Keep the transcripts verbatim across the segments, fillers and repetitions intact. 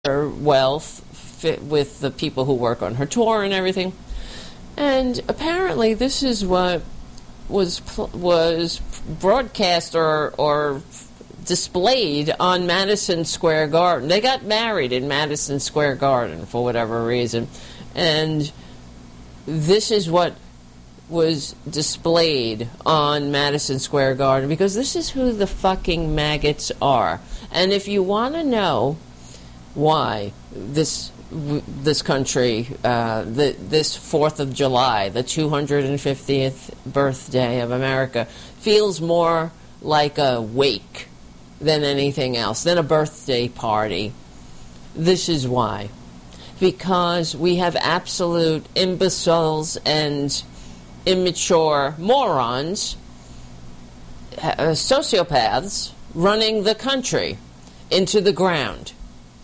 her wealth fit with the people who work on her tour and everything. And apparently this is what was was broadcast or or displayed on Madison Square Garden. They got married in Madison Square Garden for whatever reason. And this is what was displayed on Madison Square Garden, because this is who the fucking maggots are. And if you want to know why this this country, uh, the, this fourth of July, the two hundred fiftieth birthday of America, feels more like a wake than anything else, than a birthday party, this is why. Because we have absolute imbeciles and immature morons, uh, sociopaths, running the country into the ground.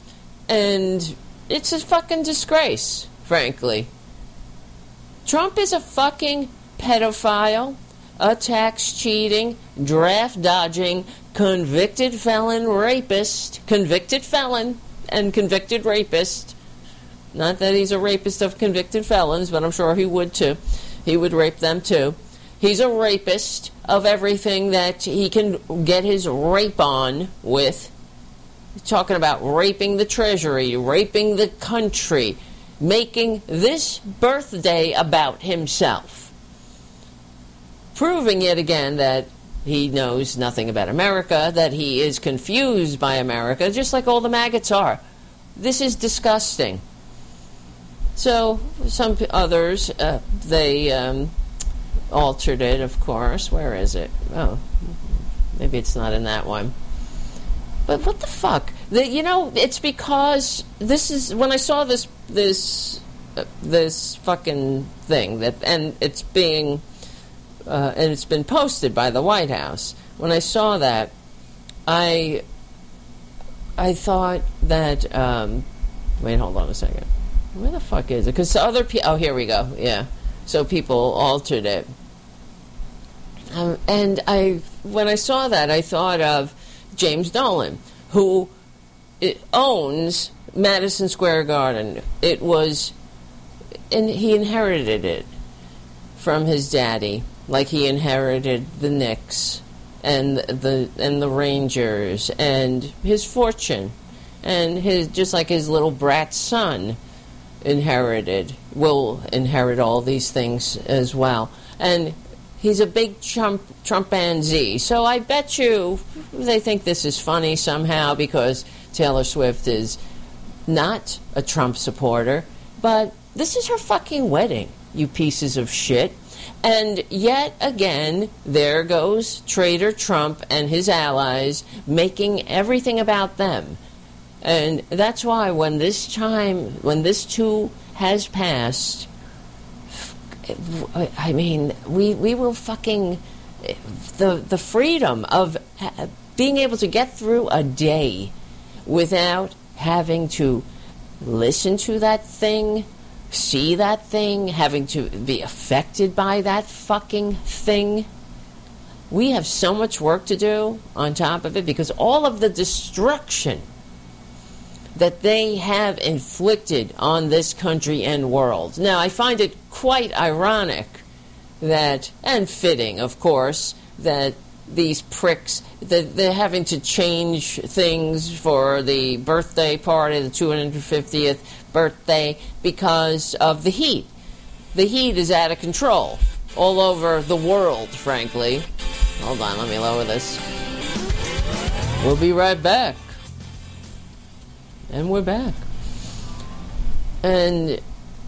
And it's a fucking disgrace, frankly. Trump is a fucking pedophile, a tax-cheating, draft-dodging, convicted felon rapist, convicted felon and convicted rapist. Not that he's a rapist of convicted felons, but I'm sure he would too. He would rape them too. He's a rapist of everything that he can get his rape on with. Talking about raping the treasury, raping the country, making this birthday about himself. Proving yet again that he knows nothing about America, that he is confused by America, just like all the maggots are. This is disgusting. So, some others, uh, they um, altered it, of course. Where is it? Oh, maybe it's not in that one. But what the fuck? The, you know, it's because this is, when I saw this, this, uh, this fucking thing, that, and it's being, uh, and it's been posted by the White House. When I saw that, I, I thought that, um, wait, hold on a second. Where the fuck is it? Because other people, oh, here we go, yeah. So people altered it. Um, and I, when I saw that, I thought of James Dolan, who it owns Madison Square Garden. It was, and he inherited it from his daddy, like he inherited the Knicks and the and the Rangers and his fortune, and his just like his little brat son inherited will inherit all these things as well. And he's a big Trump Trumpanzee. So I bet you they think this is funny somehow because Taylor Swift is not a Trump supporter. But this is her fucking wedding, you pieces of shit. And yet again, there goes Traitor Trump and his allies making everything about them. And that's why when this time, when this too has passed, I mean, we, we will fucking, the the freedom of being able to get through a day without having to listen to that thing, see that thing, having to be affected by that fucking thing. We have so much work to do on top of it because all of the destruction that they have inflicted on this country and world. Now, I find it quite ironic that, and fitting, of course, that these pricks, that they're having to change things for the birthday party, the two hundred fiftieth birthday, because of the heat. The heat is out of control all over the world, frankly. Hold on, let me lower this. We'll be right back. And we're back. And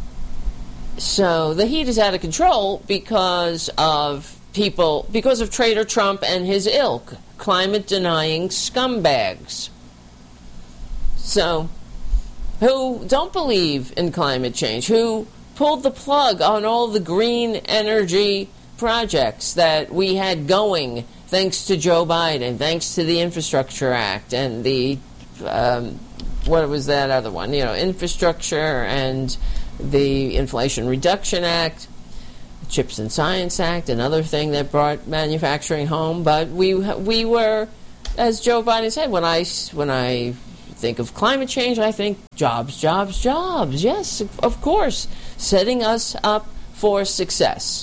so the heat is out of control because of people, because of Traitor Trump and his ilk, climate-denying scumbags. So, who don't believe in climate change, who pulled the plug on all the green energy projects that we had going thanks to Joe Biden, thanks to the Infrastructure Act and the um, what was that other one? You know, infrastructure and the Inflation Reduction Act, Chips and Science Act, another thing that brought manufacturing home. But we we were, as Joe Biden said, when I when I think of climate change, I think jobs, jobs, jobs. Yes, of course. Setting us up for success.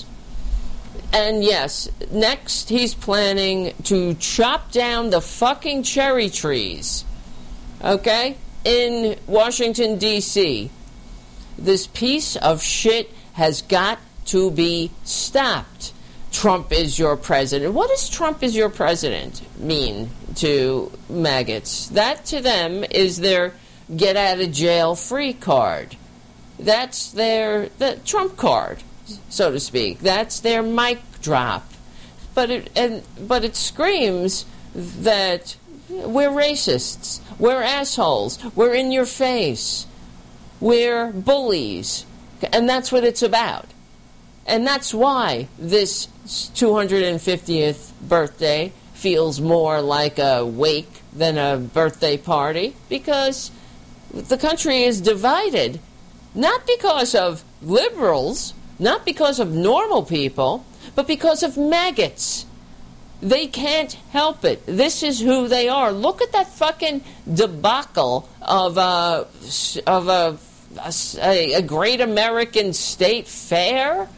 And yes, next he's planning to chop down the fucking cherry trees. Okay? In Washington, D C This piece of shit has got to be stopped. Trump is your president. What does Trump is your president mean to maggots? That to them is their get out of jail free card. That's their the Trump card, so to speak. That's their mic drop. But it and but it screams that we're racists, we're assholes, we're in your face, we're bullies, and that's what it's about. And that's why this two hundred fiftieth birthday feels more like a wake than a birthday party, because the country is divided, not because of liberals, not because of normal people, but because of maggots. They can't help it. This is who they are. Look at that fucking debacle of a, of a, a, a great American state fair.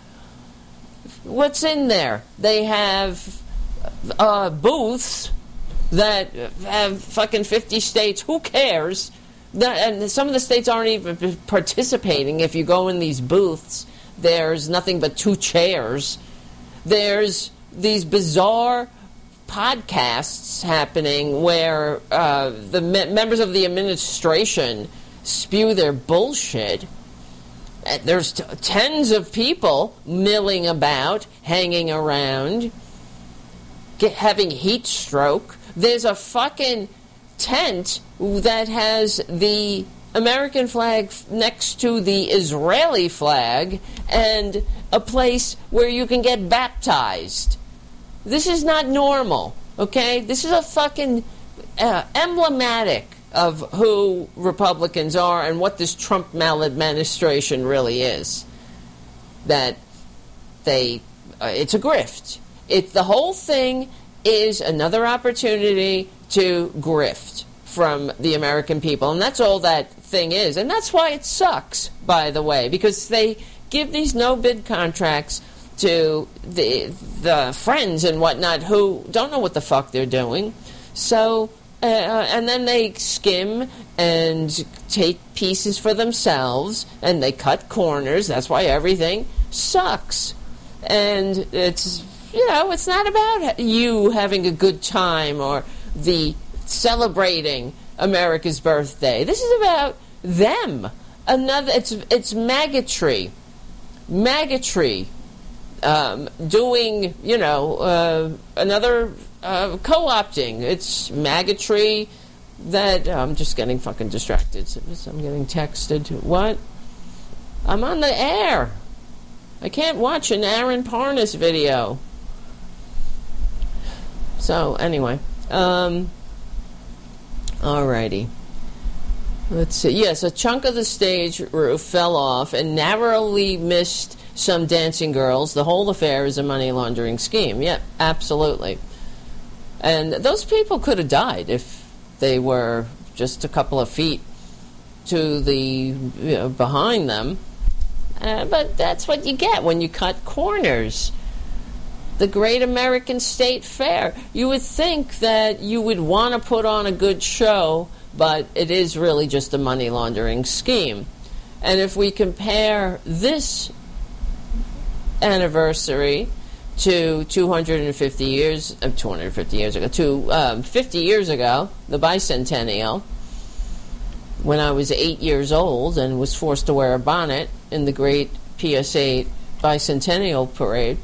What's in there? They have uh, booths that have fucking fifty states. Who cares? And some of the states aren't even participating. If you go in these booths, there's nothing but two chairs. There's these bizarre podcasts happening where uh, the me- members of the administration spew their bullshit. There's t- tens of people milling about, hanging around, get, having heat stroke. There's a fucking tent that has the American flag next to the Israeli flag and a place where you can get baptized. This is not normal, okay? This is a fucking uh, emblematic of who Republicans are and what this Trump maladministration really is. That they, uh, it's a grift. It, the whole thing is another opportunity to grift from the American people. And that's all that thing is. And that's why it sucks, by the way, because they give these no-bid contracts to the, the friends and whatnot who don't know what the fuck they're doing. So... Uh, and then they skim and take pieces for themselves, and they cut corners. That's why everything sucks. And it's, you know, it's not about you having a good time or the celebrating America's birthday. This is about them. Another, it's it's maggotry, maggotry, um, doing, you know, uh, another. Uh, co-opting. It's maggotry that... Oh, I'm just getting fucking distracted. I'm getting texted. What? I'm on the air. I can't watch an Aaron Parnas video. So, anyway. Um, alrighty. Let's see. Yes, a chunk of the stage roof fell off and narrowly missed some dancing girls. The whole affair is a money laundering scheme. Yep, absolutely. And those people could have died if they were just a couple of feet to the you know, behind them. Uh, but that's what you get when you cut corners. The Great American State Fair. You would think that you would want to put on a good show, but it is really just a money laundering scheme. And if we compare this anniversary to two hundred fifty years, uh, two hundred fifty years ago, to um, fifty years ago, the bicentennial, when I was eight years old and was forced to wear a bonnet in the great P S eight bicentennial parade.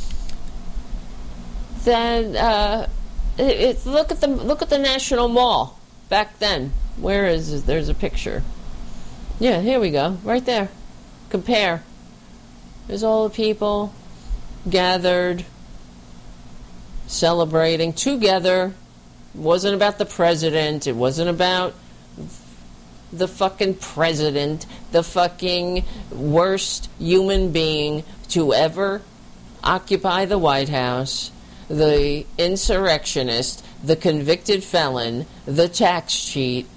Then uh, it, it, look at the look at the National Mall back then. Where is it? There's a picture. Yeah, here we go, right there. Compare. There's all the people gathered, celebrating together. It wasn't about the president. It wasn't about the fucking president, the fucking worst human being to ever occupy the White House, the insurrectionist, the convicted felon, the tax cheat,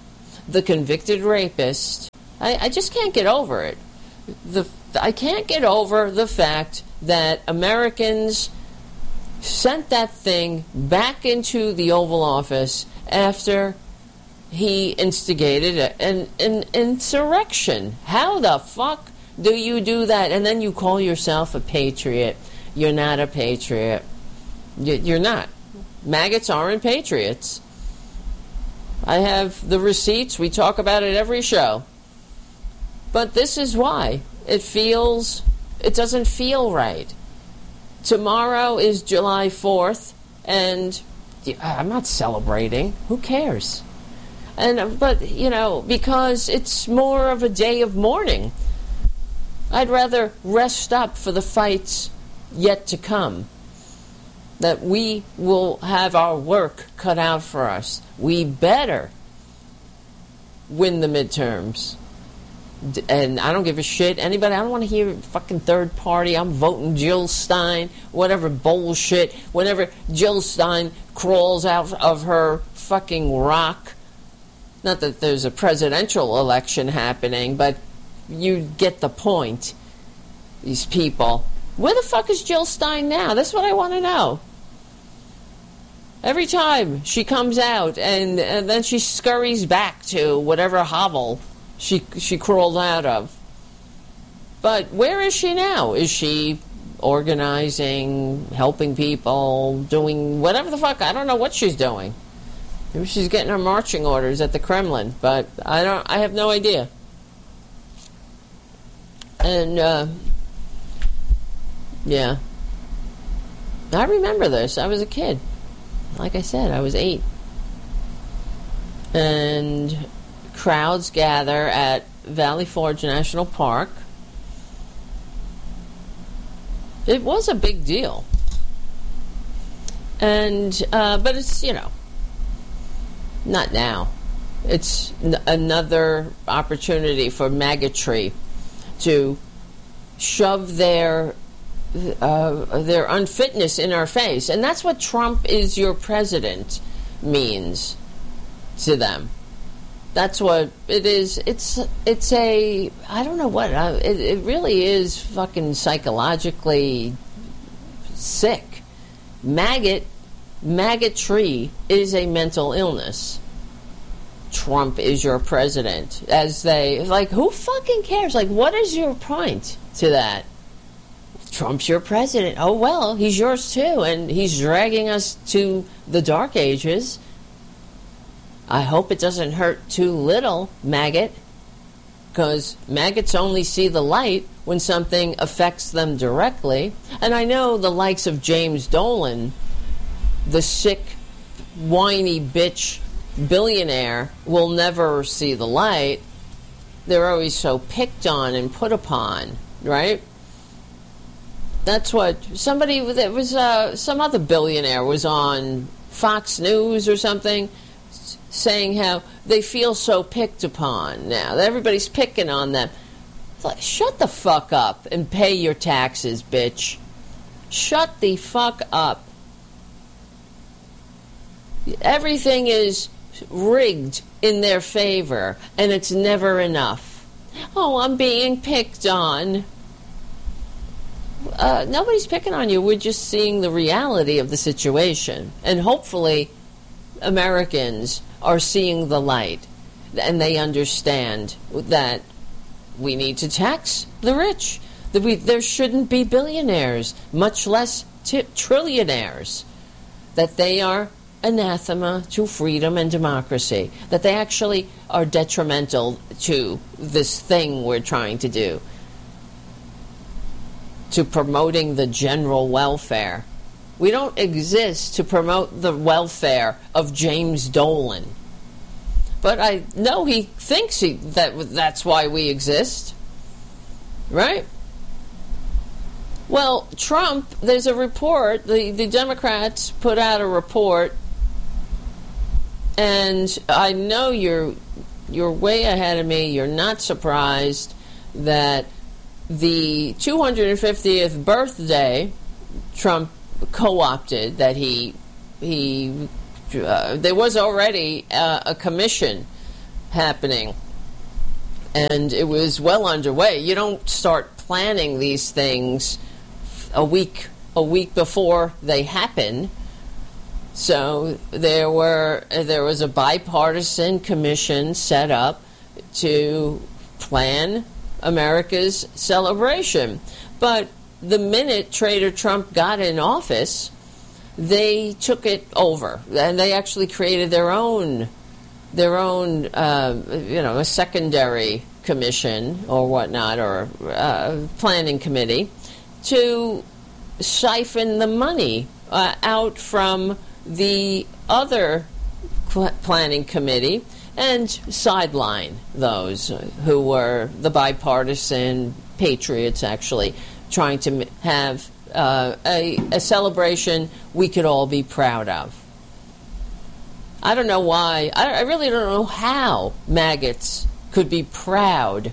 the convicted rapist. I, I just can't get over it. The I can't get over the fact that Americans sent that thing back into the Oval Office after he instigated an, an insurrection. How the fuck do you do that? And then you call yourself a patriot. You're not a patriot. You're not. Maggots aren't patriots. I have the receipts. We talk about it every show. But this is why. It feels, it doesn't feel right. Tomorrow is July fourth, and I'm not celebrating. Who cares? And but, you know, because it's more of a day of mourning. I'd rather rest up for the fights yet to come. That we will have our work cut out for us. We better win the midterms. And I don't give a shit. Anybody, I don't want to hear fucking third party. I'm voting Jill Stein, whatever bullshit. Whenever Jill Stein crawls out of her fucking rock. Not that there's a presidential election happening, but you get the point. These people. Where the fuck is Jill Stein now? That's what I want to know. Every time she comes out and, and then she scurries back to whatever hovel she she crawled out of. But where is she now? Is she organizing, helping people, doing whatever the fuck? I don't know what she's doing. Maybe she's getting her marching orders at the Kremlin, but I don't. I have no idea. And uh, yeah, I remember this. I was a kid. Like I said, I was eight. And crowds gather at Valley Forge National Park. It was a big deal. And, uh, but it's, you know, not now. It's n- another opportunity for maggotry to shove their Uh, their unfitness in our face. And that's what Trump is your president means to them. That's what it is. It's it's a, I don't know what, uh, it, it really is fucking psychologically sick. Maggot, maggotry is a mental illness. Trump is your president. As they, like, who fucking cares? Like, what is your point to that? Trump's your president. Oh, well, he's yours too, and he's dragging us to the dark ages. I hope it doesn't hurt too little, maggot, because maggots only see the light when something affects them directly. And I know the likes of James Dolan, the sick, whiny bitch billionaire, will never see the light. They're always so picked on and put upon, right? That's what somebody, it was uh, some other billionaire was on Fox News or something saying how they feel so picked upon now. Everybody's picking on them. It's like, shut the fuck up and pay your taxes, bitch. Shut the fuck up. Everything is rigged in their favor, and it's never enough. Oh, I'm being picked on. Uh, nobody's picking on you. We're just seeing the reality of the situation. And hopefully Americans are seeing the light and they understand that we need to tax the rich. That we, there shouldn't be billionaires, much less t- trillionaires. That they are anathema to freedom and democracy. That they actually are detrimental to this thing we're trying to do. To promoting the general welfare. We don't exist to promote the welfare of James Dolan. But I know he thinks he, that that's why we exist. Right? Well, Trump, there's a report, the, the Democrats put out a report, and I know you're you're way ahead of me. You're not surprised that the two hundred fiftieth birthday, Trump co-opted that he he uh, there was already uh, a commission happening. And it was well underway. You don't start planning these things a week a week before they happen. So there were there was a bipartisan commission set up to plan America's celebration. But the minute Trader Trump got in office, they took it over, and they actually created their own their own uh, you know a secondary commission or whatnot, or uh, planning committee, to siphon the money uh, out from the other pl- planning committee and sideline those who were the bipartisan patriots, actually trying to have uh, a, a celebration we could all be proud of. I don't know why. I, I really don't know how maggots could be proud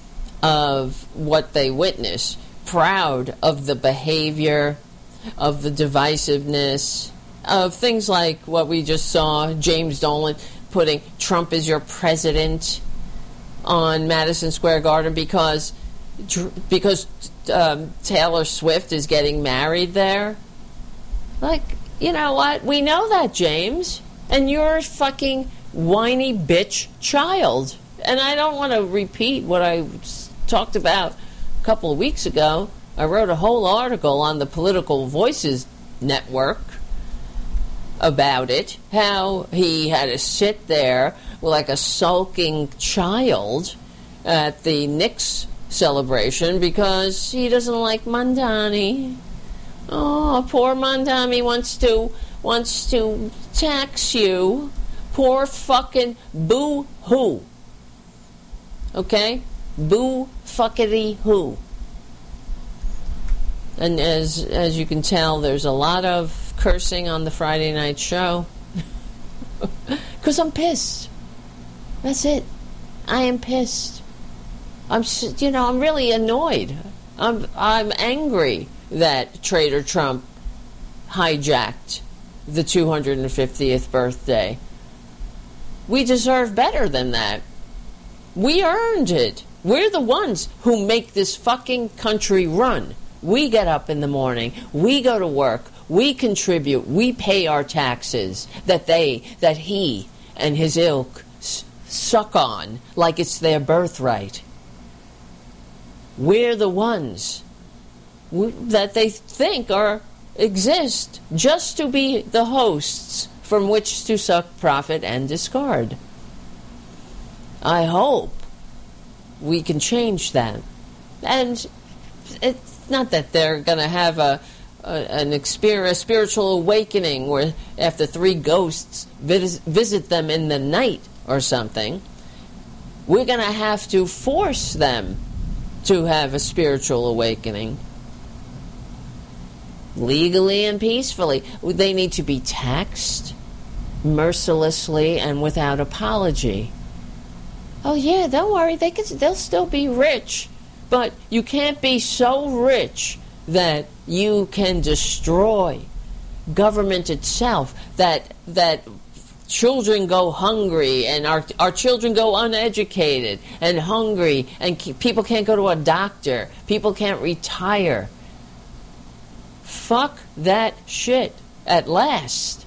of what they witness, proud of the behavior, of the divisiveness, of things like what we just saw, James Dolan putting Trump is your president on Madison Square Garden because because um, Taylor Swift is getting married there. Like, you know what? We know that, James. And you're a fucking whiny bitch child. And I don't want to repeat what I talked about a couple of weeks ago. I wrote a whole article on the Political Voices Network about it, how he had to sit there like a sulking child at the Knicks celebration because he doesn't like Mamdani. Oh, poor Mamdani wants to wants to tax you. Poor fucking boo-hoo. Okay? Boo-fuckity-hoo. And as as you can tell, there's a lot of cursing on the Friday night show. Because I'm pissed. That's it. I am pissed. I'm, you know, I'm really annoyed. I'm, I'm angry that Trader Trump hijacked the two hundred fiftieth birthday. We deserve better than that. We earned it. We're the ones who make this fucking country run. We get up in the morning. We go to work. We contribute. We pay our taxes that they, that he and his ilk s- suck on like it's their birthright. We're the ones w- that they think are exist just to be the hosts from which to suck profit and discard. I hope we can change that. And it's not that they're going to have a, a an experience, a spiritual awakening where after three ghosts vis- visit them in the night or something. We're going to have to force them to have a spiritual awakening. Legally and peacefully. They need to be taxed mercilessly and without apology. Oh yeah, don't worry, they can, they'll still be rich, but you can't be so rich that you can destroy government itself, that that children go hungry and our our children go uneducated and hungry, and ke- people can't go to a doctor, people can't retire. Fuck that shit at last.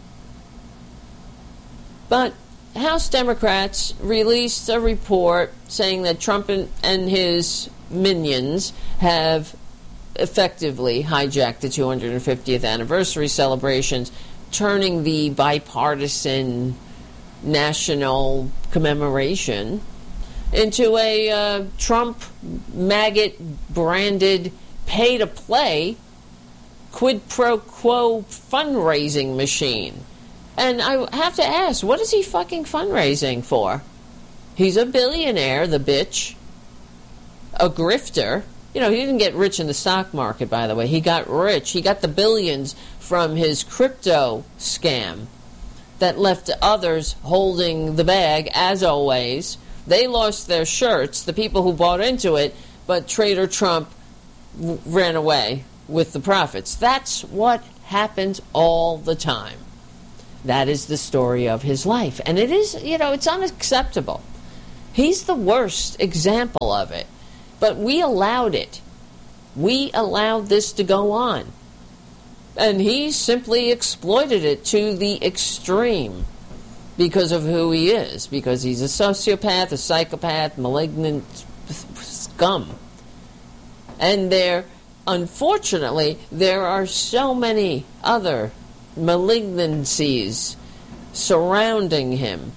But House Democrats released a report saying that Trump and, and his minions have effectively hijacked the two hundred fiftieth anniversary celebrations, turning the bipartisan national commemoration into a uh, Trump maggot-branded pay-to-play quid pro quo fundraising machine. And I have to ask, what is he fucking fundraising for? He's a billionaire, the bitch. A grifter. You know, he didn't get rich in the stock market, by the way. He got rich. He got the billions from his crypto scam that left others holding the bag, as always. They lost their shirts, the people who bought into it, but Trader Trump w- ran away with the profits. That's what happens all the time. That is the story of his life. And it is, you know, it's unacceptable He's the worst example of it. But we allowed it. We allowed this to go on. And he simply exploited it to the extreme because of who he is. Because he's a sociopath, a psychopath, malignant scum. And there, unfortunately, there are so many other malignancies surrounding him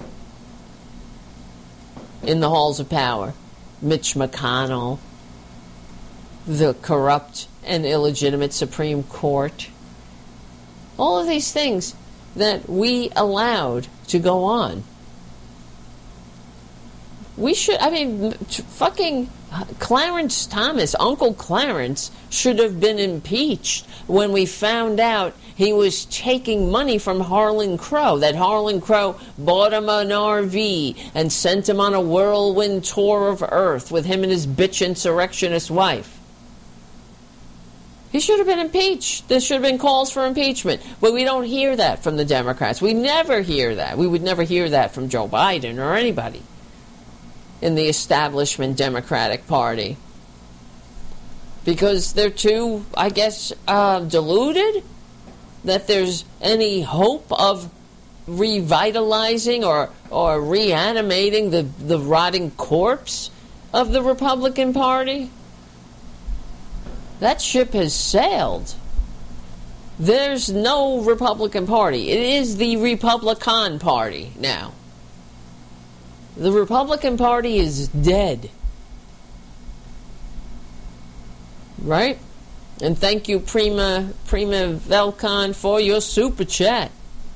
in the halls of power. Mitch McConnell, the corrupt and illegitimate Supreme Court. All of these things that we allowed to go on. We should, I mean, fucking Clarence Thomas, Uncle Clarence, should have been impeached when we found out he was taking money from Harlan Crow, that Harlan Crow bought him an R V and sent him on a whirlwind tour of Earth with him and his bitch insurrectionist wife. He should have been impeached. There should have been calls for impeachment. But we don't hear that from the Democrats. We never hear that. We would never hear that from Joe Biden or anybody in the establishment Democratic Party. Because they're too, I guess, uh, deluded that there's any hope of revitalizing or, or reanimating the, the rotting corpse of the Republican Party. That ship has sailed. There's no Republican Party. It is the Republican Party now. The Republican Party is dead. Right? And thank you, Prima Prima Velcon, for your super chat.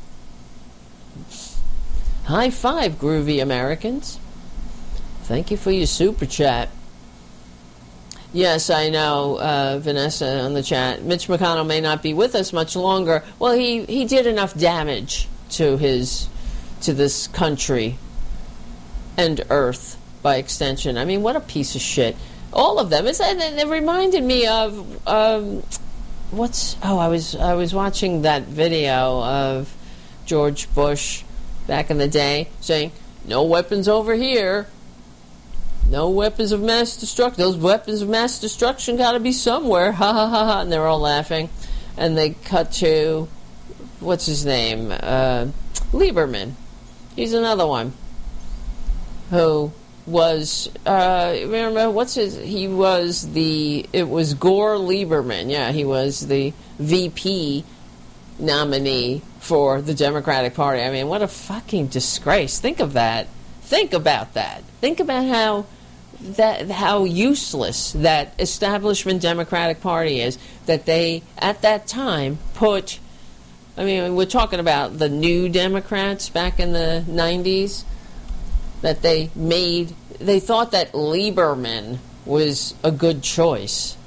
High five, groovy Americans. Thank you for your super chat. Yes, I know, uh, Vanessa on the chat. Mitch McConnell may not be with us much longer. Well, he, he did enough damage to his to this country and Earth by extension. I mean, what a piece of shit. All of them. It's, it, it reminded me of um, what's oh I was I was watching that video of George Bush back in the day saying, "No weapons over here. No weapons of mass destruction. Those weapons of mass destruction got to be somewhere." Ha ha ha ha! And they're all laughing. And they cut to what's his name? Uh, Lieberman. He's another one who was uh, remember what's his? He was the. It was Gore Lieberman. Yeah, he was the V P nominee for the Democratic Party. I mean, what a fucking disgrace! Think of that. Think about that. Think about how that how useless that establishment Democratic Party is. That they at that time put. I mean, we're talking about the New Democrats back in the nineties. That they made, they thought that Lieberman was a good choice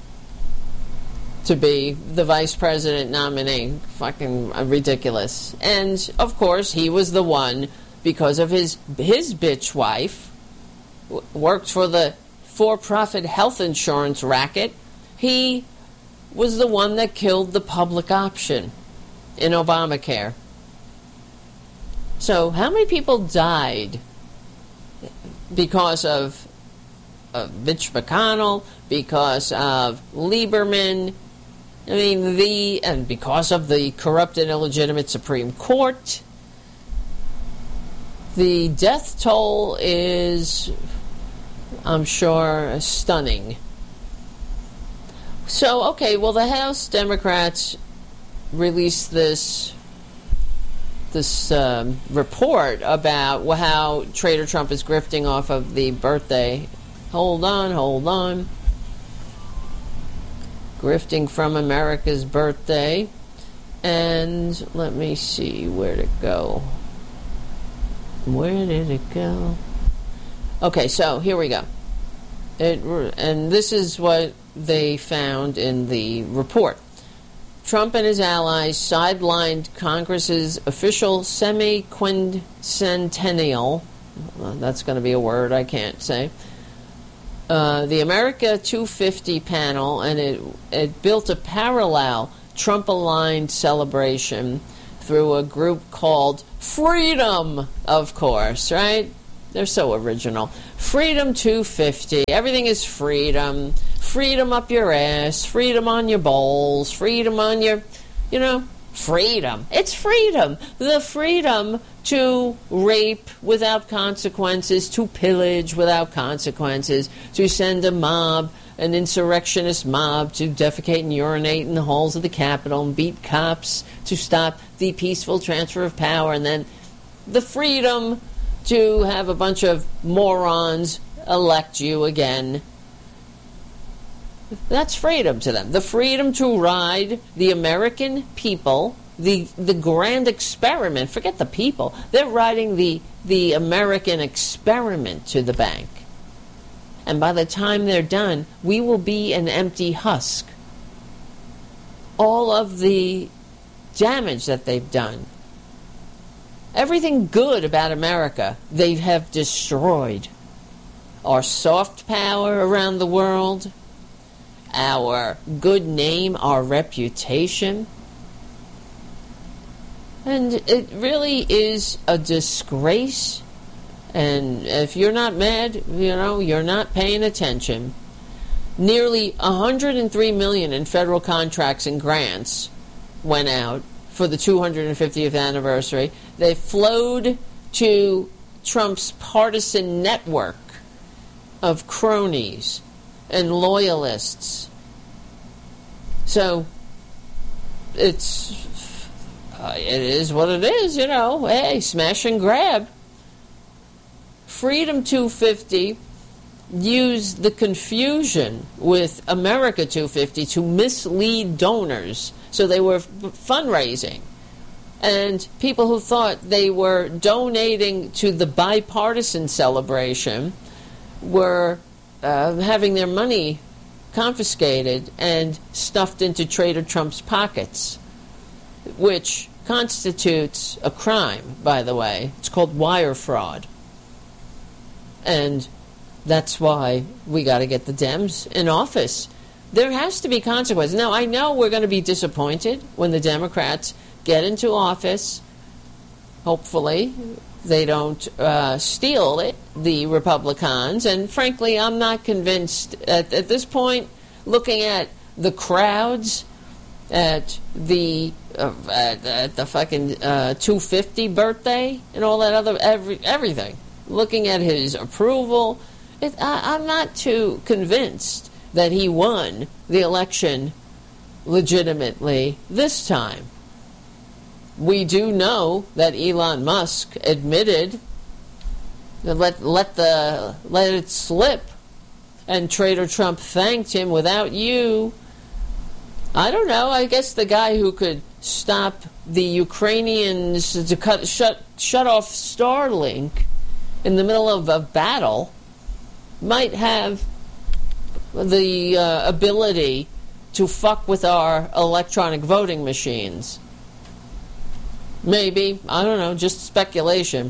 to be the vice president nominee. Fucking ridiculous. And, of course, he was the one, because of his, his bitch wife, w- worked for the for-profit health insurance racket. He was the one that killed the public option in Obamacare. So, how many people died because of, of Mitch McConnell, because of Lieberman, I mean, the, and because of the corrupt and illegitimate Supreme Court? The death toll is, I'm sure, stunning. So, okay, well, the House Democrats released this this um, report about how Trader Trump is grifting off of the birthday. Hold on, hold on. Grifting from America's birthday. And let me see, where'd it go? Where did it go? Okay, so here we go. It, and this is what they found in the report. Trump and his allies sidelined Congress's official semi-quincentennial, well, that's going to be a word I can't say, uh, the America two fifty panel, and it, it built a parallel Trump-aligned celebration through a group called Freedom, of course, right? They're so original. Freedom two fifty. Everything is freedom. Freedom up your ass. Freedom on your balls. Freedom on your, you know, freedom. It's freedom. The freedom to rape without consequences, to pillage without consequences, to send a mob, an insurrectionist mob, to defecate and urinate in the halls of the Capitol and beat cops to stop the peaceful transfer of power, and then the freedom to have a bunch of morons elect you again. That's freedom to them. The freedom to ride the American people, the the grand experiment. Forget the people. They're riding the, the American experiment to the bank. And by the time they're done, we will be an empty husk. All of the damage that they've done, everything good about America, they have destroyed. Our soft power around the world, our good name, our reputation. And it really is a disgrace. And if you're not mad, you know, you're not paying attention. Nearly one hundred three million dollars in federal contracts and grants went out for the two hundred fiftieth anniversary. They flowed to Trump's partisan network of cronies and loyalists. So it's uh, it is what it is, you know. Hey, smash and grab. Freedom two fifty used the confusion with America two fifty to mislead donors. So they were f- fundraising. And people who thought they were donating to the bipartisan celebration were uh, having their money confiscated and stuffed into Trader Trump's pockets, which constitutes a crime, by the way. It's called wire fraud. And that's why we got to get the Dems in office. There has to be consequences. Now, I know we're going to be disappointed when the Democrats get into office. Hopefully, they don't uh, steal it, the Republicans. And frankly, I'm not convinced at, at this point, looking at the crowds at the uh, at, at the fucking uh, two fifty birthday and all that other every everything. Looking at his approval, it, I, I'm not too convinced that he won the election legitimately this time. We do know that Elon Musk admitted that let let the let it slip, and Trader Trump thanked him. Without you, I don't know. I guess the guy who could stop the Ukrainians to cut shut shut off Starlink in the middle of a battle might have the uh, ability to fuck with our electronic voting machines. Maybe. I don't know. Just speculation.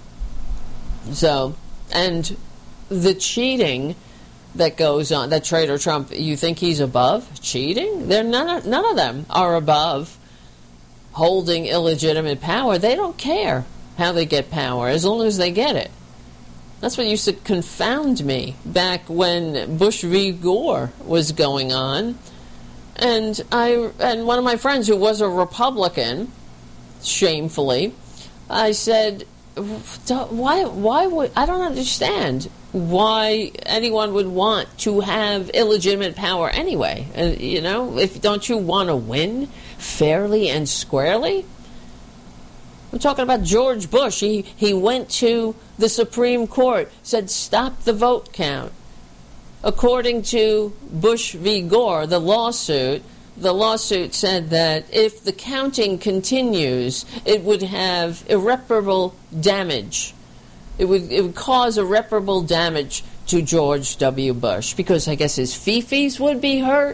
So, and the cheating that goes on, that Trader Trump, you think he's above cheating? They're none, none of them are above holding illegitimate power. They don't care how they get power as long as they get it. That's what used to confound me back when Bush v. Gore was going on. And I and one of my friends who was a Republican, shamefully, I said, why why would I don't understand why anyone would want to have illegitimate power anyway. Uh, you know, if don't you want to win fairly and squarely? I'm talking about George Bush. He he went to the Supreme Court, said stop the vote count. According to Bush v. Gore, the lawsuit, the lawsuit said that if the counting continues, it would have irreparable damage. It would it would cause irreparable damage to George W. Bush because I guess his fifis would be hurt.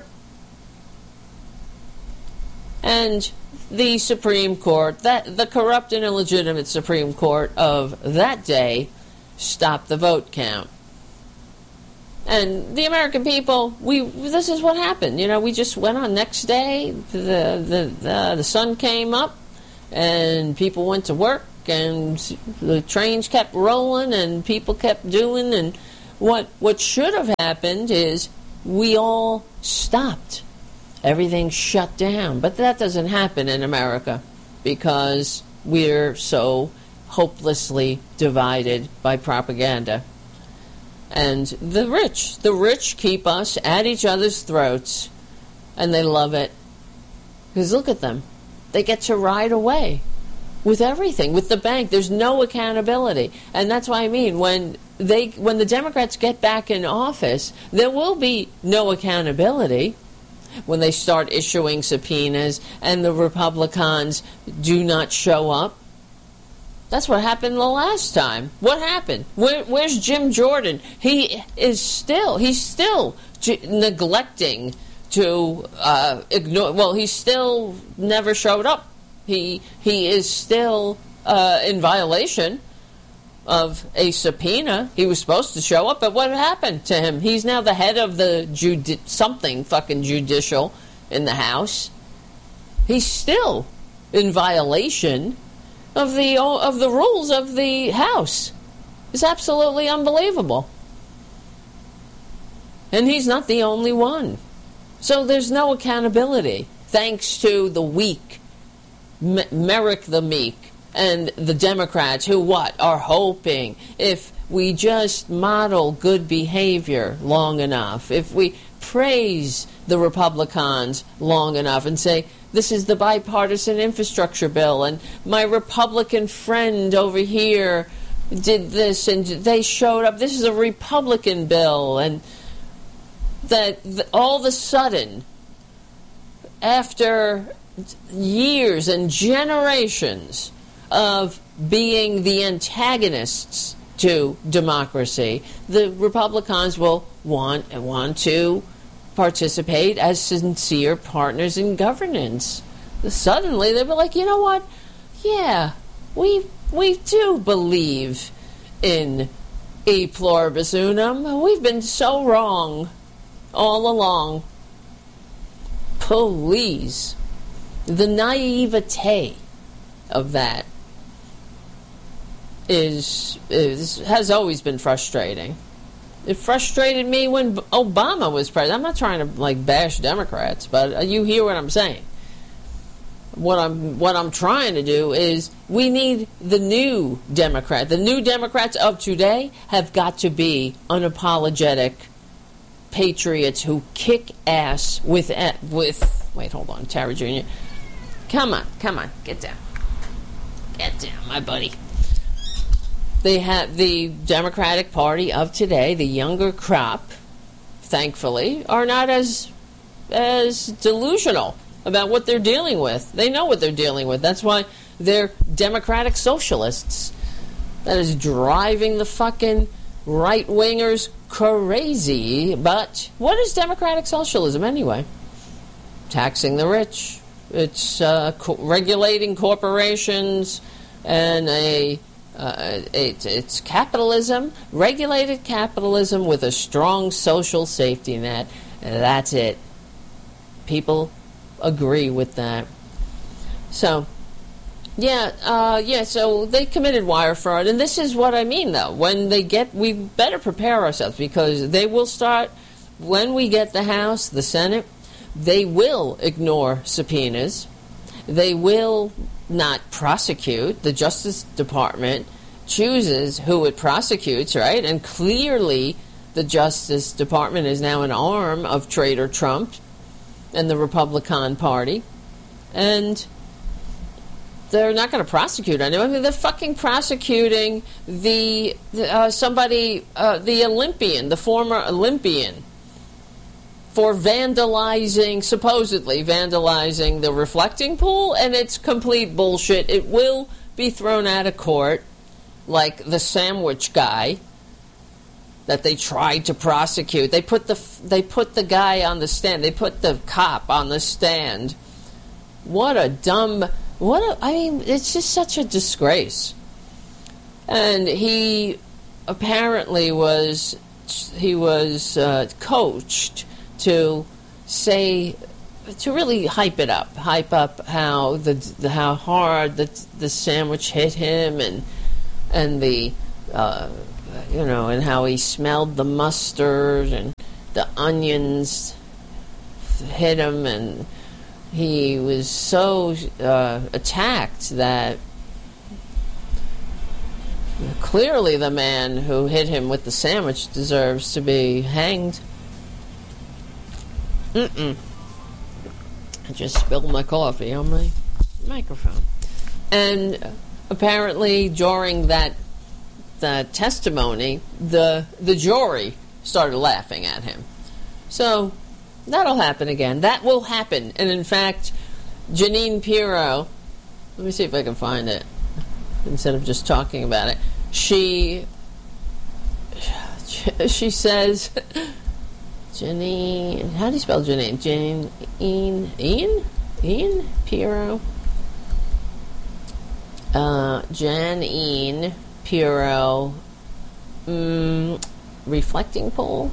And the Supreme Court, that the corrupt and illegitimate Supreme Court of that day, stopped the vote count. And the American people, we this is what happened. You know, we just went on next day. The the the, the sun came up, and people went to work, and the trains kept rolling, and people kept doing. And what what should have happened is we all stopped. Everything shut down. But that doesn't happen in America because we're so hopelessly divided by propaganda. And the rich, the rich keep us at each other's throats, and they love it. Because look at them. They get to ride away with everything, with the bank. There's no accountability. And that's what I mean. When they, when the Democrats get back in office, there will be no accountability when they start issuing subpoenas and the Republicans do not show up. That's what happened the last time. What happened? Where, where's Jim Jordan? He is still, he's still j- neglecting to uh, ignore, well, he still never showed up. He, he is still uh, in violation of a subpoena. He was supposed to show up, but what happened to him? He's now the head of the judi- something fucking judicial in the House. He's still in violation of the of the rules of the House. It's absolutely unbelievable. And he's not the only one. So there's no accountability, thanks to the weak, M- Merrick the Meek, and the Democrats who, what, are hoping if we just model good behavior long enough, if we praise the Republicans long enough and say, this is the bipartisan infrastructure bill, and my Republican friend over here did this, and they showed up, this is a Republican bill, and that th- all of a sudden, after years and generations of being the antagonists to democracy, the Republicans will want want to participate as sincere partners in governance. Suddenly they'll be like, you know what? Yeah, we we do believe in e pluribus unum. We've been so wrong all along. Please. The naivete of that is, is has always been frustrating. It frustrated me when Obama was president. I'm not trying to like bash Democrats, but you hear what I'm saying. What I'm what I'm trying to do is we need the new Democrat. The new Democrats of today have got to be unapologetic patriots who kick ass with with. Wait, hold on, Tara Junior Come on, come on, get down, get down, my buddy. They have the Democratic Party of today, the younger crop, thankfully, are not as as delusional about what they're dealing with. They know what they're dealing with. That's why they're democratic socialists. That is driving the fucking right-wingers crazy. But what is democratic socialism anyway? Taxing the rich. It's uh, co- regulating corporations and a Uh, it, it's capitalism, regulated capitalism with a strong social safety net, and that's it. People agree with that. So, yeah, uh, yeah. So they committed wire fraud, and this is what I mean, though. When they get, we better prepare ourselves because they will start when we get the House, the Senate. They will ignore subpoenas. They will not prosecute. The Justice Department chooses who it prosecutes, right? And clearly the Justice Department is now an arm of traitor Trump and the Republican Party. And they're not going to prosecute anyone. I mean, they're fucking prosecuting the, uh, somebody, uh, the Olympian, the former Olympian, for vandalizing, supposedly vandalizing the reflecting pool, and it's complete bullshit. It will be thrown out of court, like the sandwich guy that they tried to prosecute. They put the they put the guy on the stand. They put the cop on the stand. What a dumb, what a, I mean, it's just such a disgrace. And he apparently was, he was uh, coached to say to really hype it up, hype up how the, the how hard the the sandwich hit him, and and the uh, you know, and how he smelled the mustard and the onions hit him, and he was so uh, attacked that clearly the man who hit him with the sandwich deserves to be hanged. Mm-mm. I just spilled my coffee on my microphone. And apparently during that that testimony, the the jury started laughing at him. So that'll happen again. That will happen. And in fact, Jeanine Pirro, let me see if I can find it instead of just talking about it. She she says, Jeanine, how do you spell Jeanine? Jane, Ian, Ian, Ian Pirro, uh, Jeanine Pirro, mm, reflecting pool.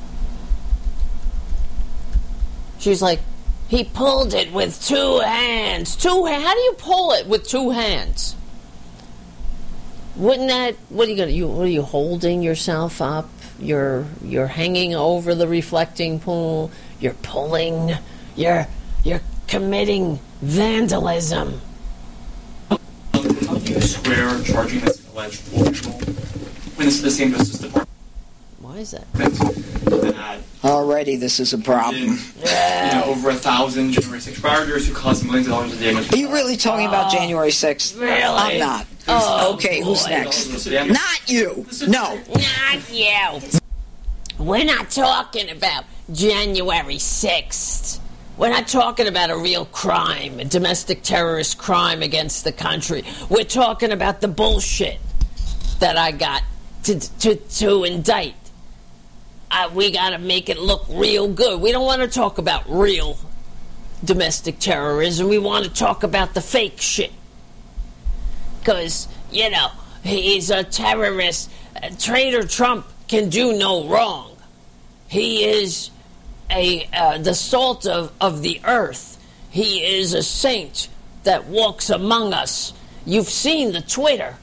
She's like, he pulled it with two hands. Two hands? How do you pull it with two hands? Wouldn't that? What are you gonna? You what are you holding yourself up? You're you're hanging over the reflecting pool. You're pulling. You're you're committing vandalism. How do you square charging this alleged forgery when this is the same Justice Department? Why is that? That Already, this is a problem. Yeah. You know, over a thousand January sixth rioters who caused millions of dollars of damage. Are you really talking about January sixth? Really? I'm not. Oh, okay, boy. who's next? Not you. No. Not you. We're not talking about January sixth. We're not talking about a real crime, a domestic terrorist crime against the country. We're talking about the bullshit that I got to to, to indict. Uh, we got to make it look real good. We don't want to talk about real domestic terrorism. We want to talk about the fake shit. Because, you know, he's a terrorist. Uh, Traitor Trump can do no wrong. He is a uh, the salt of, of the earth. He is a saint that walks among us. You've seen the Twitter.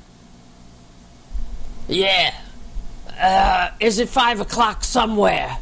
Yeah. Uh, is it five o'clock somewhere?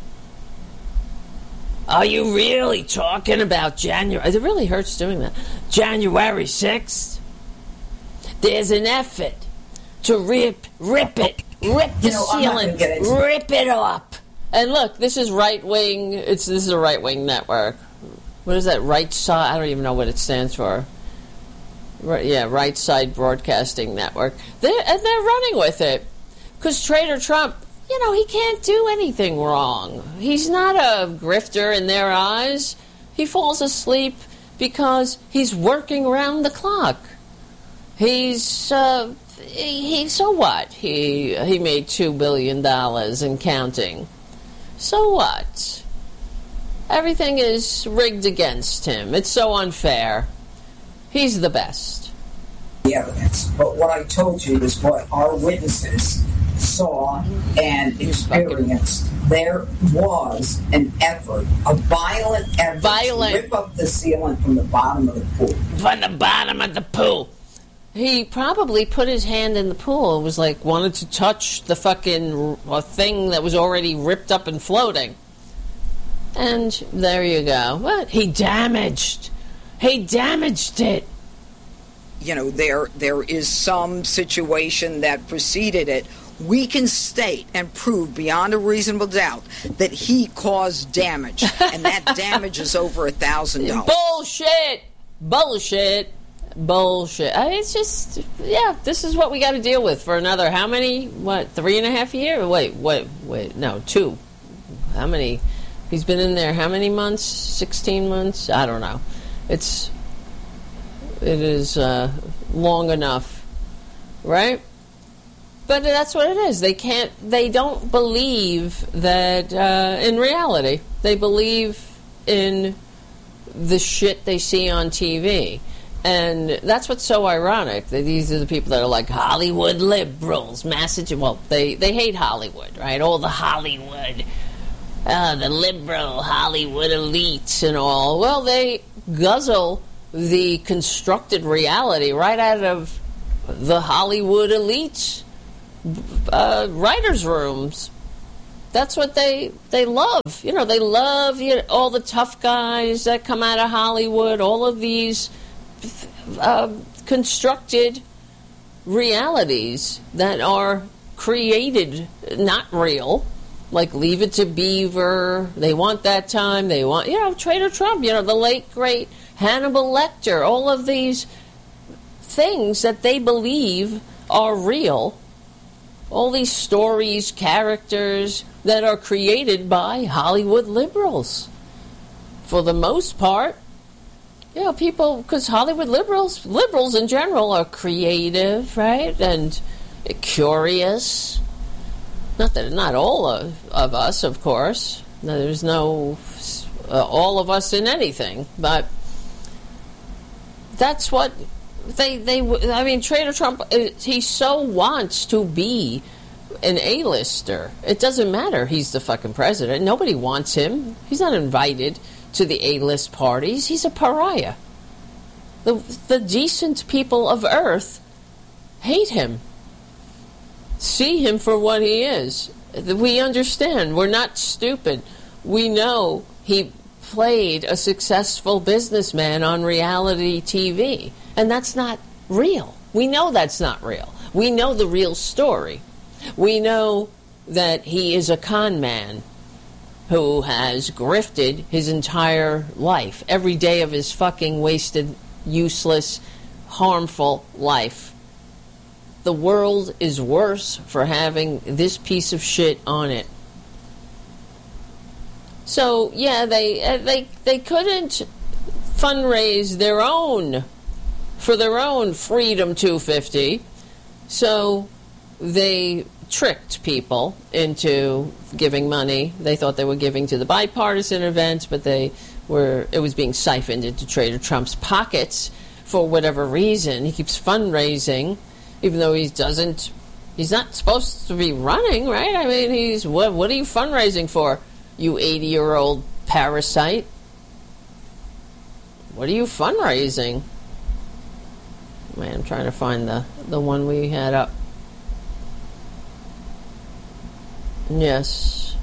Are you really talking about January? It really hurts doing that. January sixth? There's an effort to rip, rip it, rip the You know, I'm not ceiling, gonna get into it. rip it up. And look, this is right wing. It's this is a right wing network. What is that? Right side? I don't even know what it stands for. Right, yeah, Right Side Broadcasting Network. They're, and they're running with it. Because Traitor Trump, you know, he can't do anything wrong. He's not a grifter in their eyes. He falls asleep because he's working around the clock. He's, uh, he, he so what? He, he made two billion dollars and counting. So what? Everything is rigged against him. It's so unfair. He's the best. The evidence, but what I told you is what our witnesses saw and experienced. There was an effort, a violent effort Violent. to rip up the ceiling from the bottom of the pool. From the bottom of the pool. He probably put his hand in the pool. It was like wanted to touch the fucking uh, thing that was already ripped up and floating. And there you go. What? He damaged. He damaged it. You know, there there is some situation that preceded it. We can state and prove beyond a reasonable doubt that he caused damage, and that damage is over a thousand dollars. Bullshit. Bullshit. Bullshit. I mean, it's just, yeah, this is what we got to deal with for another, how many, what, three and a half years? Wait, wait, wait, no, two. How many? He's been in there how many months? sixteen months? I don't know. It's, it is uh, long enough, right? But that's what it is. They can't, they don't believe that uh, in reality. They believe in the shit they see on T V. And that's what's so ironic. That these are the people that are like Hollywood liberals, Massachusetts. Well, they, they hate Hollywood, right? All the Hollywood uh, the liberal Hollywood elites and all. Well, they guzzle the constructed reality right out of the Hollywood elites' uh, writers' rooms. That's what they they love. You know, they love you know, all the tough guys that come out of Hollywood, all of these uh, constructed realities that are created, not real, like Leave It to Beaver. They want that time. They want, you know, Trader Trump, you know, the late, great Hannibal Lecter, all of these things that they believe are real. All these stories, characters that are created by Hollywood liberals. For the most part, you know, people, because Hollywood liberals, liberals in general, are creative, right, and curious. Not that, not all of, of us, of course. No, there's no uh, all of us in anything, but that's what they, they, I mean, Trader Trump, he so wants to be an A-lister. It doesn't matter. He's the fucking president. Nobody wants him. He's not invited to the A-list parties. He's a pariah. The, the decent people of Earth hate him. See him for what he is. We understand. We're not stupid. We know he played a successful businessman on reality T V. And that's not real. We know that's not real. We know the real story. We know that he is a con man who has grifted his entire life, every day of his fucking wasted, useless, harmful life. The world is worse for having this piece of shit on it. So, yeah, they uh, they they couldn't fundraise their own, for their own Freedom two fifty, so they tricked people into giving money. They thought they were giving to the bipartisan events, but they were it was being siphoned into Trader Trump's pockets for whatever reason. He keeps fundraising, even though he doesn't, he's not supposed to be running, right? I mean, he's, what, what are you fundraising for, you eighty-year-old parasite? What are you fundraising? Man, I'm trying to find the, the one we had up. Yes.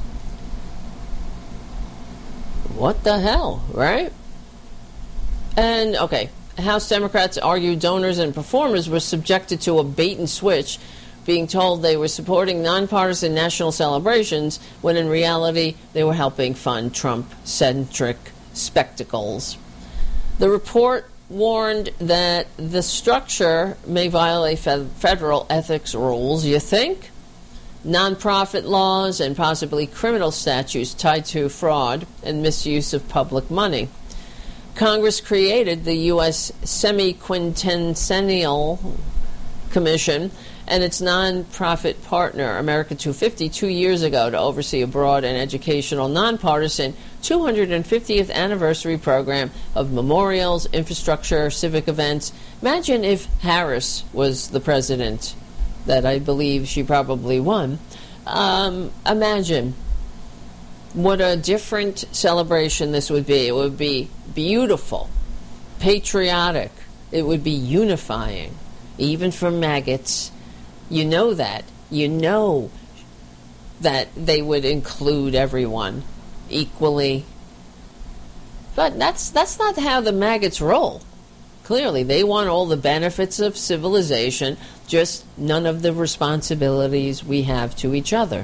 What the hell, right? And, okay, House Democrats argue donors and performers were subjected to a bait and switch, being told they were supporting nonpartisan national celebrations when in reality they were helping fund Trump-centric spectacles. The report warned that the structure may violate fe- federal ethics rules. You think? Nonprofit laws and possibly criminal statutes tied to fraud and misuse of public money. Congress created the U S Semi-Quintennial Commission and its nonprofit partner, America two fifty, two years ago to oversee a broad and educational, nonpartisan two hundred fiftieth anniversary program of memorials, infrastructure, civic events. Imagine if Harris was the president, that I believe she probably won. Um, imagine what a different celebration this would be. It would be beautiful, patriotic. It would be unifying, even for maggots. You know that. You know that they would include everyone equally. But that's that's not how the maggots roll. Clearly, they want all the benefits of civilization, just none of the responsibilities we have to each other.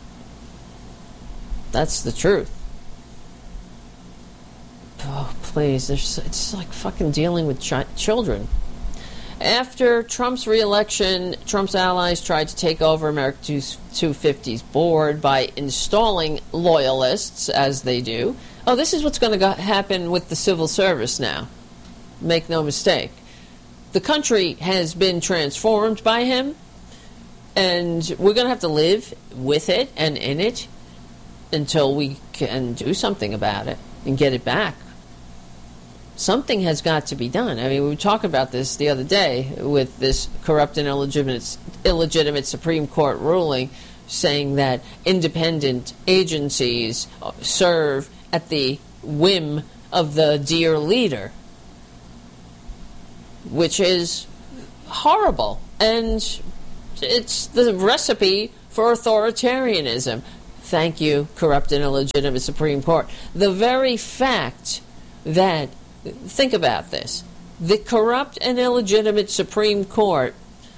That's the truth. Oh, please, there's, it's like fucking dealing with chi- children. After Trump's re-election, Trump's allies tried to take over America two fifty's board by installing loyalists, as they do. Oh, this is what's going to go- happen with the civil service now. Make no mistake. The country has been transformed by him, and we're going to have to live with it and in it until we can do something about it and get it back. Something has got to be done. I mean, we were talking about this the other day with this corrupt and illegitimate, illegitimate Supreme Court ruling saying that independent agencies serve at the whim of the dear leader, which is horrible. And it's the recipe for authoritarianism. Thank you, corrupt and illegitimate Supreme Court. The very fact that, think about this, the corrupt and illegitimate Supreme Court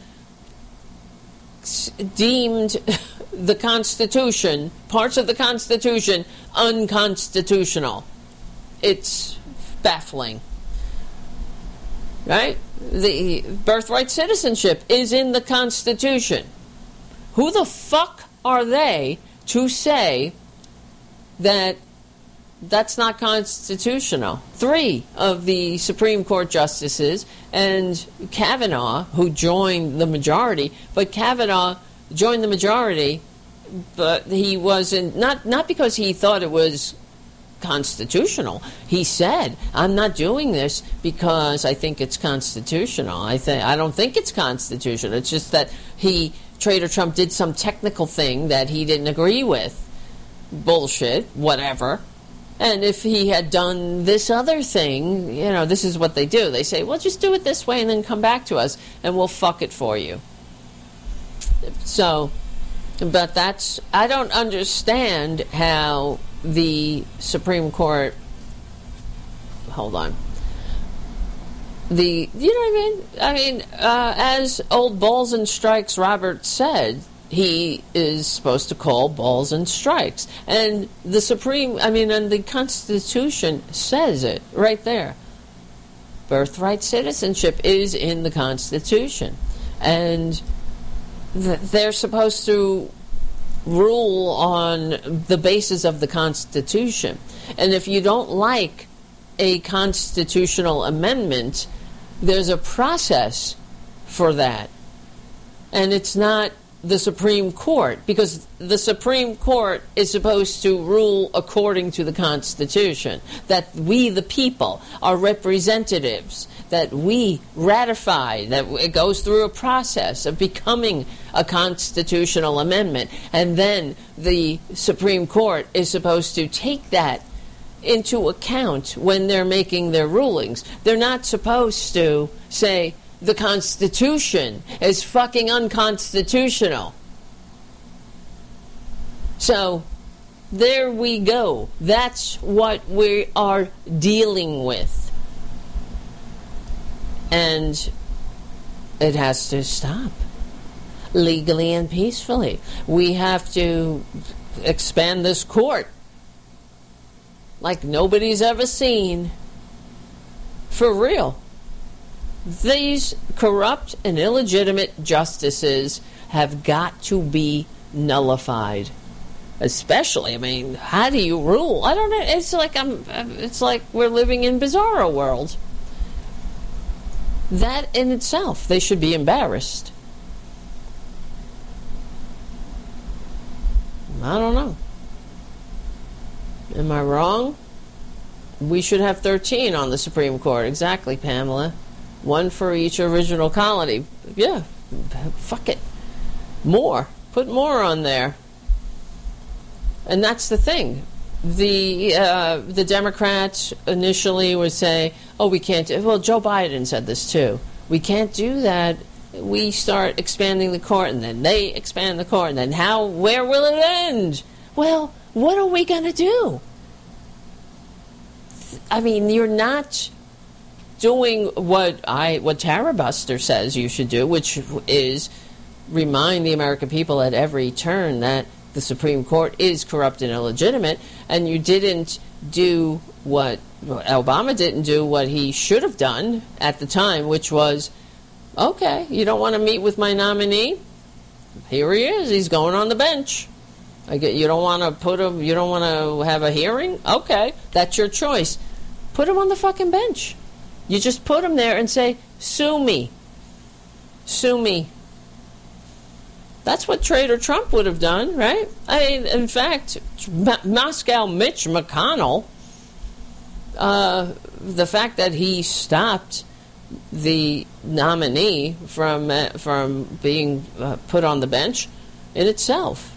deemed the Constitution, parts of the Constitution, unconstitutional. It's baffling. Right? The birthright citizenship is in the Constitution. Who the fuck are they to say that that's not constitutional? Three of the Supreme Court justices and Kavanaugh, who joined the majority, but Kavanaugh joined the majority, but he wasn't, not, not because he thought it was constitutional. He said, I'm not doing this because I think it's constitutional. I think I don't think it's constitutional. It's just that he, Trader Trump, did some technical thing that he didn't agree with. Bullshit, whatever. And if he had done this other thing, you know, this is what they do. They say, well, just do it this way and then come back to us and we'll fuck it for you. So, but that's, I don't understand how the Supreme Court, hold on, the, you know what I mean? I mean, uh, as old Balls and Strikes Robert said, he is supposed to call balls and strikes. And the Supreme, I mean, and the Constitution says it right there. Birthright citizenship is in the Constitution. And th- they're supposed to rule on the basis of the Constitution. And if you don't like a constitutional amendment, there's a process for that. And it's not the Supreme Court, because the Supreme Court is supposed to rule according to the Constitution, that we, the people, are representatives, that we ratify, that it goes through a process of becoming a constitutional amendment, and then the Supreme Court is supposed to take that into account when they're making their rulings. They're not supposed to say, the Constitution is fucking unconstitutional. So, there we go. That's what we are dealing with. And it has to stop. Legally and peacefully. We have to expand this court like nobody's ever seen. For real. These corrupt and illegitimate justices have got to be nullified. Especially, I mean, how do you rule? I don't know. It's like I'm. It's like we're living in Bizarro world. That in itself, they should be embarrassed. I don't know. Am I wrong? We should have thirteen on the Supreme Court. Exactly, Pamela. One for each original colony. Yeah, fuck it. More. Put more on there. And that's the thing. The uh, the Democrats initially would say, oh, we can't do... Well, Joe Biden said this too. We can't do that. We start expanding the court, and then they expand the court, and then how... Where will it end? Well, what are we going to do? I mean, you're not doing what I what Tara Buster says you should do, which is remind the American people at every turn that the Supreme Court is corrupt and illegitimate, and you didn't do what Obama didn't do, what he should have done at the time, which was, okay, you don't want to meet with my nominee? Here he is. He's going on the bench. I get, you don't want to put him, you don't want to have a hearing? Okay, that's your choice. Put him on the fucking bench. You just put him there and say, sue me. Sue me. That's what Trader Trump would have done, right? I mean, in fact, M- Moscow Mitch McConnell, uh, the fact that he stopped the nominee from uh, from being uh, put on the bench in itself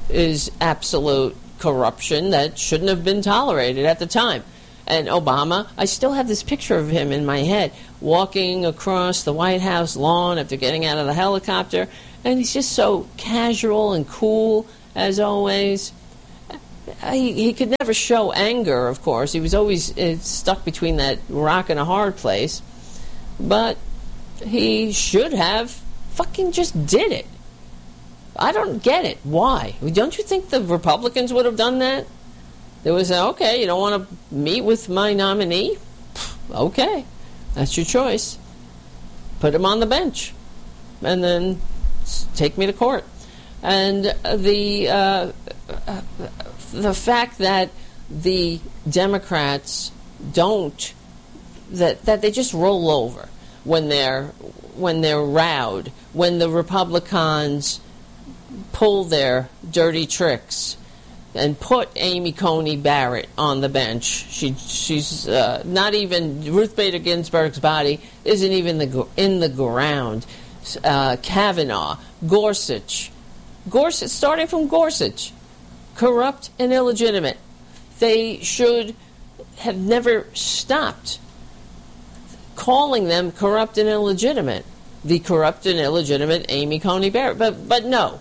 is absolute corruption that shouldn't have been tolerated at the time. And Obama, I still have this picture of him in my head, walking across the White House lawn after getting out of the helicopter, and he's just so casual and cool, as always. He, he could never show anger, of course. He was always uh, stuck between that rock and a hard place. But he should have fucking just did it. I don't get it. Why? Don't you think the Republicans would have done that? There was, a, okay, you don't want to meet with my nominee? Okay, that's your choice. Put him on the bench. And then take me to court. And the uh, the fact that the Democrats don't, that that they just roll over when they're when they're rowed, when the Republicans pull their dirty tricks and put Amy Coney Barrett on the bench. She she's uh, not even, Ruth Bader Ginsburg's body isn't even the, in the ground. Uh, Kavanaugh, Gorsuch, Gorsuch, starting from Gorsuch, corrupt and illegitimate. They should have never stopped calling them corrupt and illegitimate. The corrupt and illegitimate Amy Coney Barrett. But but no.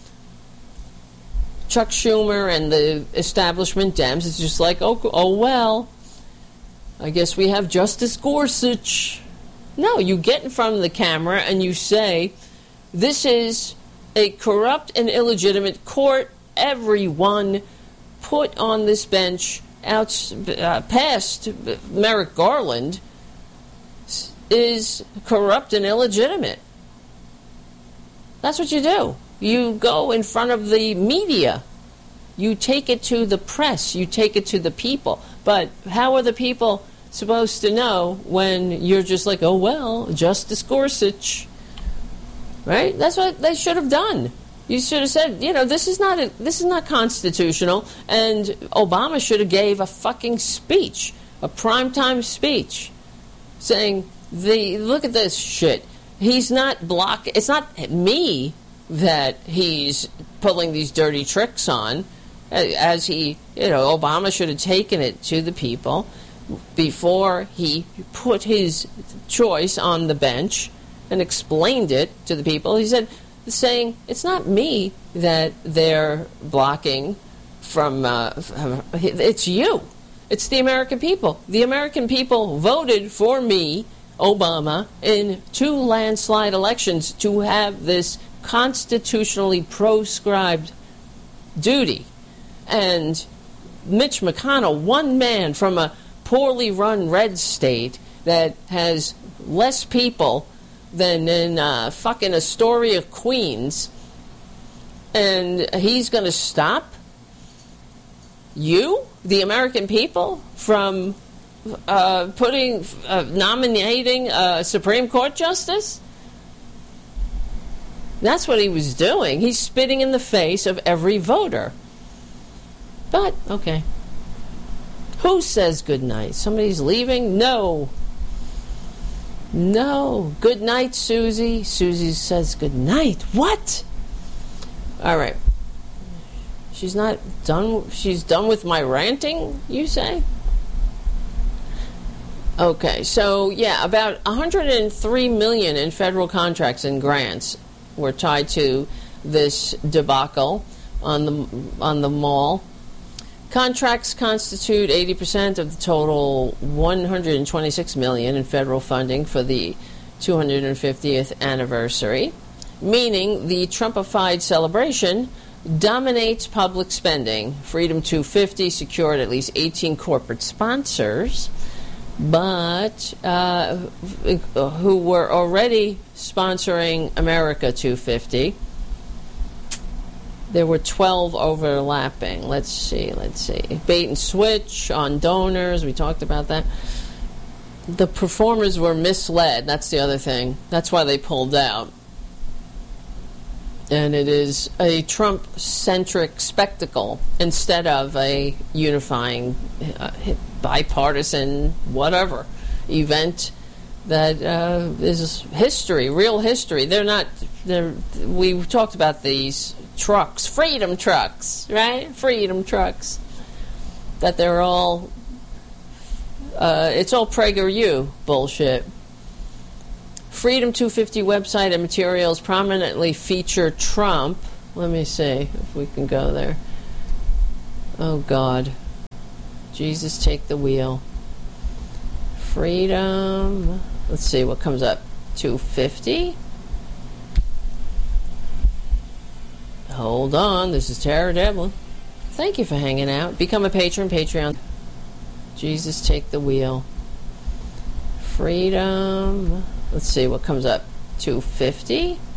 Chuck Schumer and the establishment Dems, it's just like, oh, oh well, I guess we have Justice Gorsuch. No, you get in front of the camera and you say, this is a corrupt and illegitimate court. Everyone put on this bench out uh, past Merrick Garland is corrupt and illegitimate. That's what you do. You go in front of the media. You take it to the press. You take it to the people. But how are the people supposed to know when you're just like, oh, well, Justice Gorsuch? Right? That's what they should have done. You should have said, you know, this is not a, this is not constitutional, and Obama should have gave a fucking speech, a primetime speech, saying, the look at this shit. He's not block. It's not me that he's pulling these dirty tricks on, as he, you know, Obama should have taken it to the people before he put his choice on the bench and explained it to the people. He said, saying, it's not me that they're blocking from, uh, it's you. It's the American people. The American people voted for me, Obama, in two landslide elections to have this constitutionally proscribed duty. And Mitch McConnell, one man from a poorly run red state that has less people than in uh, fucking Astoria, Queens, and he's going to stop you, the American people, from uh, putting, uh, nominating a Supreme Court justice? That's what he was doing. He's spitting in the face of every voter. But, okay. Who says good night? Somebody's leaving? No. No. Good night, Susie. Susie says good night. What? All right. She's not done. She's done with my ranting, you say? Okay. So, yeah, about one hundred three million dollars in federal contracts and grants were tied to this debacle on the on the mall. Contracts constitute eighty percent of the total one hundred twenty-six million dollars in federal funding for the two hundred fiftieth anniversary, meaning the Trumpified celebration dominates public spending. Freedom two fifty secured at least eighteen corporate sponsors, but uh, who were already sponsoring America two fifty. There were twelve overlapping. Let's see, let's see. Bait and switch on donors. We talked about that. The performers were misled. That's the other thing. That's why they pulled out. And it is a Trump-centric spectacle instead of a unifying, uh, bipartisan, whatever, event that uh, is history, real history. They're not. They're, we talked about these trucks, freedom trucks, right? Freedom trucks. That they're all, uh, it's all PragerU bullshit. Freedom two fifty website and materials prominently feature Trump. Let me see if we can go there. Oh, God. Jesus, take the wheel. Freedom. Let's see what comes up. two fifty. Hold on. This is Tara Devlin. Thank you for hanging out. Become a patron. Patreon. Jesus, take the wheel. Freedom. Let's see what comes up. two fifty.